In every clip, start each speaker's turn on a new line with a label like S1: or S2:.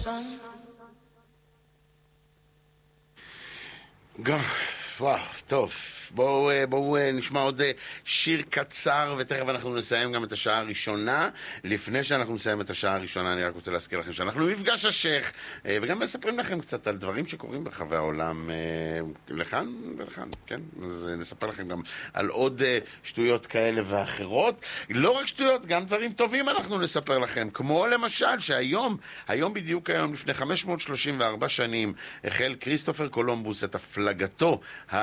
S1: וואו, טוב, בואו נשמע עוד שיר קצר ותכף אנחנו נסיים גם את השעה הראשונה. לפני שאנחנו נסיים את השעה הראשונה אני רק רוצה להזכיר לכם שאנחנו מפגש השייך וגם מספרים לכם קצת על דברים שקורים ברחבי העולם לכאן ולכאן, כן? אז נספר לכם גם על עוד שטויות כאלה ואחרות, לא רק שטויות, גם דברים טובים אנחנו נספר לכם, כמו למשל שהיום בדיוק היום לפני 534 שנים החל כריסטופר קולומבוס את הפלגתו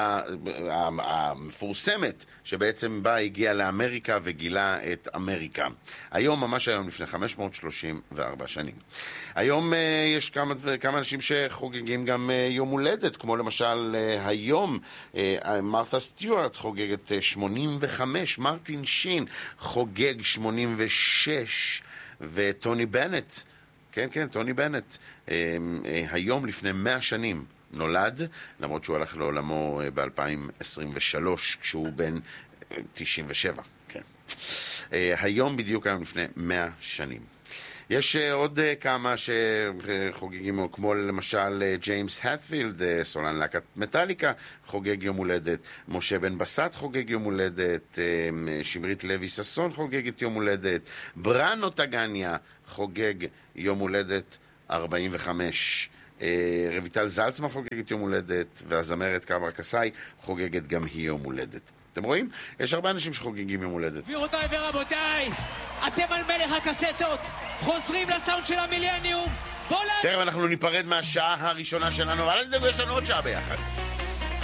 S1: המפורסמת שבעצם בה הגיע לאמריקה וגילה את אמריקה. היום, ממש היום, לפני 534 שנים. היום יש כמה אנשים שחוגגים גם יום הולדת, כמו למשל היום מרת'ה סטיוארט חוגגת 85, מרטין שין חוגג 86, וטוני בנט, כן, טוני בנט, היום לפני 100 שנים נולד, למרות שהוא הלך לעולמו ב-2023 כשהוא בן 97, כן. היום בדיוק היום לפני 100 שנים. יש עוד כמה שחוגגים, כמו למשל ג'יימס הטפילד, סולן להקת מטליקה, חוגג יום הולדת. משה בן בסט חוגג יום הולדת. שמרית לוי ססון חוגגת יום הולדת. בראנו טגניה חוגג יום הולדת 45. רויטל זלצמן חוגגת יום הולדת, והזמרת קברה קסאי חוגגת גם היא יום הולדת. אתם רואים? יש הרבה אנשים שחוגגים יום הולדת. גבירותיי ורבותיי, אתם על מלך הקסטות, חוזרים לסאונד של המילניום. תכף אנחנו ניפרד מהשעה הראשונה שלנו, אבל יש לנו עוד שעה ביחד.